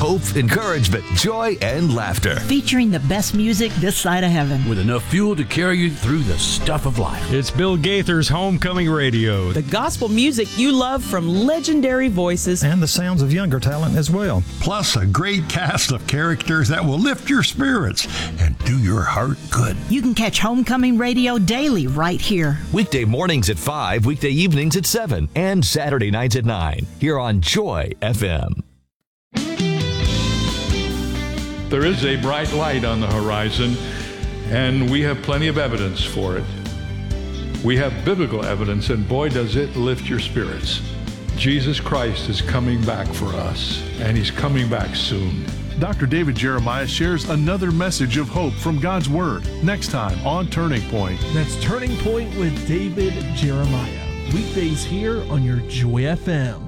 hope, encouragement, joy, and laughter. Featuring the best music this side of heaven. With enough fuel to carry you through the stuff of life. It's Bill Gaither's Homecoming Radio. The gospel music you love from legendary voices. And the sounds of younger talent as well. Plus a great cast of characters that will lift your spirits and do your heart good. You can catch Homecoming Radio daily right here. Weekday mornings at 5, weekday evenings at 7, and Saturday nights at 9, here on Joy FM. There is a bright light on the horizon, and we have plenty of evidence for it. We have biblical evidence, and boy, does it lift your spirits. Jesus Christ is coming back for us, and he's coming back soon. Dr. David Jeremiah shares another message of hope from God's Word next time on Turning Point. That's Turning Point with David Jeremiah. Weekdays here on your Joy FM.